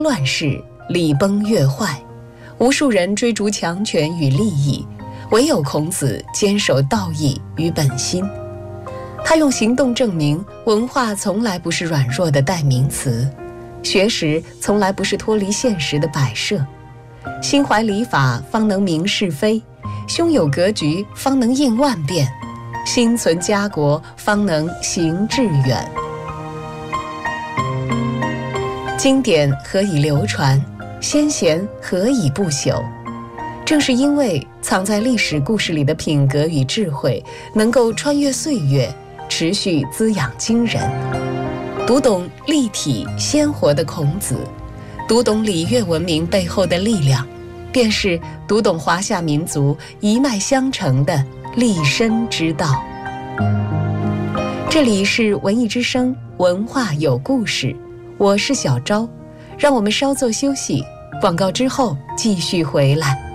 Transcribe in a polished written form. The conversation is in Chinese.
乱世，礼崩乐坏，无数人追逐强权与利益，唯有孔子坚守道义与本心。他用行动证明，文化从来不是软弱的代名词，学识从来不是脱离现实的摆设。心怀礼法，方能明是非；胸有格局，方能应万变；心存家国，方能行致远。经典何以流传？先贤何以不朽？正是因为藏在历史故事里的品格与智慧，能够穿越岁月，持续滋养今人。读懂立体鲜活的孔子，读懂礼乐文明背后的力量，便是读懂华夏民族一脉相承的立身之道。这里是文艺之声，文化有故事，我是小昭，让我们稍作休息，广告之后继续回来。